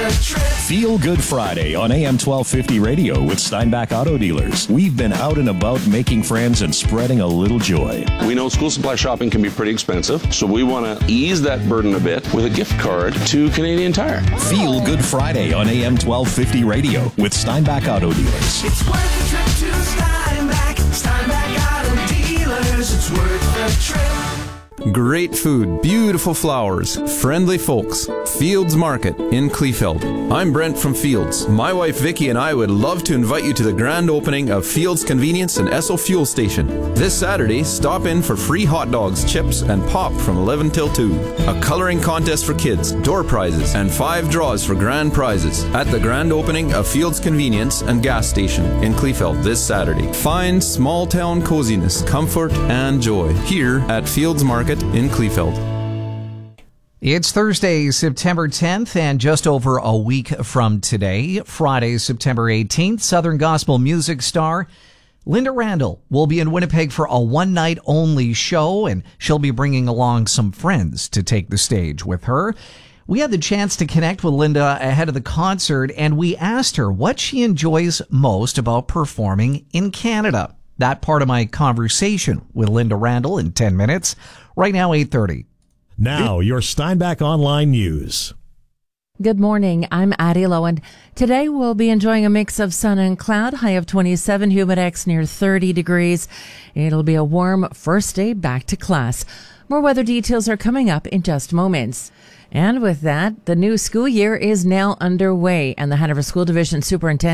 the trip. Feel Good Friday on AM 1250 Radio with Steinbach Auto Dealers. We've been out and about making friends and spreading a little joy. We know school supply shopping can be pretty expensive, so we want to ease that burden a bit with a gift card to Canadian Tire. Feel Good Friday on AM 1250 Radio with Steinbach Auto Dealers. It's worth the trip to Steinbach. Steinbach Auto Dealers. It's worth the trip. Great food, beautiful flowers, friendly folks. Fields Market in Kleefeld. I'm Brent from Fields. My wife Vicky and I would love to invite you to the grand opening of Fields Convenience and Esso Fuel Station. This Saturday, stop in for free hot dogs, chips, and pop from 11 till 2. A coloring contest for kids, door prizes, and 5 draws for grand prizes at the grand opening of Fields Convenience and Gas Station in Kleefeld this Saturday. Find small town coziness, comfort, and joy here at Fields Market in Kleefeld. It's Thursday, September 10th, and just over a week from today, Friday, September 18th, Southern gospel music star Linda Randall will be in Winnipeg for a one-night-only show, and she'll be bringing along some friends to take the stage with her. We had the chance to connect with Linda ahead of the concert, and we asked her what she enjoys most about performing in Canada. That part of my conversation with Linda Randall in 10 minutes. Right now, 8:30. Now, your Steinbach Online News. Good morning. I'm Addie Lowe, and today we'll be enjoying a mix of sun and cloud, high of 27, humidex near 30 degrees. It'll be a warm first day back to class. More weather details are coming up in just moments. And with that, the new school year is now underway, and the Hanover School Division Superintendent